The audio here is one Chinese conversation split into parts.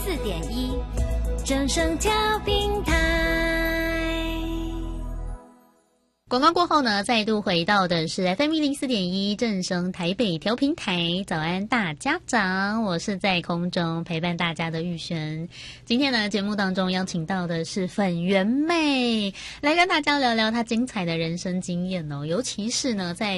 FM104.1正声调频台。 广告过后呢，再度回到的是 FM104.1正声台北调频台。早安大家长，我是在空中陪伴大家的玉璇。今天呢，节目当中邀请到的是粉圆妹，来跟大家聊聊她精彩的人生经验哦。尤其是呢，在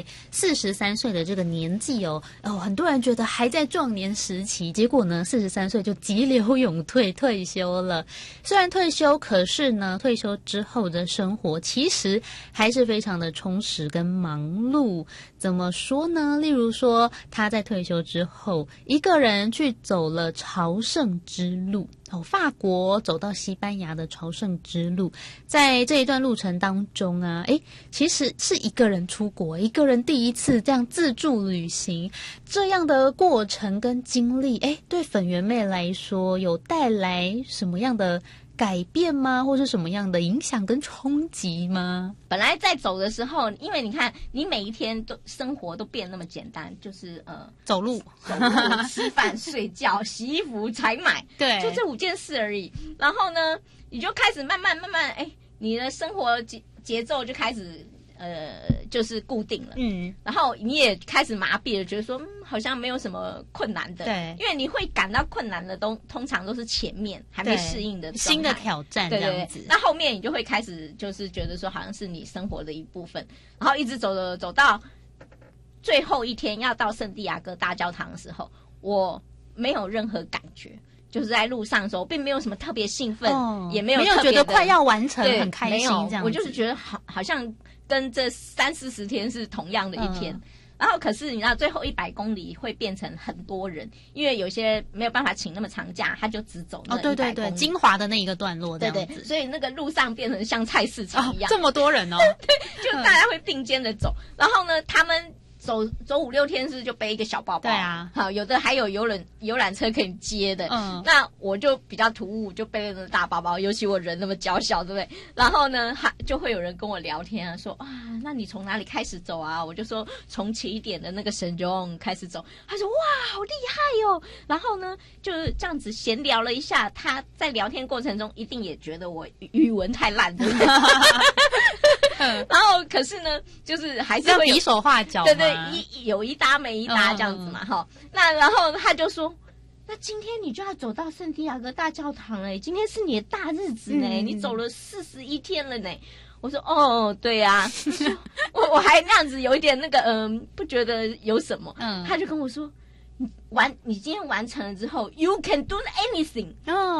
43岁的这个年纪哦，很多人觉得还在壮年时期，结果呢，43岁就急流勇退，退休了。虽然退休，可是呢，退休之后的生活其实还是非常的充实跟忙碌。怎么说呢？例如说，他在退休之后，一个人去走了朝圣之路，法国走到西班牙的朝圣之路。在这一段路程当中啊，其实是一个人出国，一个人第一次这样自助旅行，这样的过程跟经历，对粉圆妹来说有带来什么样的改变吗？或是什么样的影响跟冲击吗？ 本来在走的时候，因为你看，你每一天都生活都变那么简单，就是走路、 吃饭、睡觉、洗衣服、采买， 对， 就这5件事而已。然后呢，你就开始慢慢，你的生活节奏就开始就是固定了，然后你也开始麻痹了，觉得说好像没有什么困难的， 对， 因为你会感到困难的通常都是前面还没适应的新的挑战，这样子。 那后面你就会开始就是觉得说好像是你生活的一部分，然后一直走到最后一天要到圣地亚哥大教堂的时候，我没有任何感觉。就是在路上的时候，并没有什么特别兴奋，也没有觉得快要完成，很开心这样子。 我就是觉得好像跟这30-40天是同样的一天。然后可是你知道，最后100公里会变成很多人，因为有些没有办法请那么长假，他就只走那100公里。 对，精华的那一个段落这样子。 对，所以那个路上变成像菜市场一样， 这么多人哦。 对，就大家会并肩的走。然后呢，他们走5-6天是就背一个小包包， 对啊， 好，有的还有游览车可以接的，那我就比较突兀，就背了那个大包包，尤其我人那么娇小，对不对？然后呢，就会有人跟我聊天啊，说啊，那你从哪里开始走啊？我就说从起点的那个神中开始走。他说哇，好厉害哦！然后呢，就是这样子闲聊了一下，他在聊天过程中一定也觉得我语文太烂，对不对？然后可是呢，就是还是会比手画脚， 对，有一搭没一搭这样子嘛，那然后他就说，那今天你就要走到圣地亚哥大教堂了，今天是你的大日子呢，你走了41天了呢。我说哦，对啊，我还那样子有一点那个不觉得有什么，他就跟我说，你今天完成了之后 ，you can do anything。